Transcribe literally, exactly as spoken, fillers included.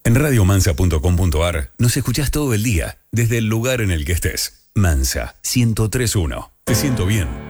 En radio mansa punto com punto a r nos escuchás todo el día, desde el lugar en el que estés. Mansa, ciento tres punto uno. Te siento bien.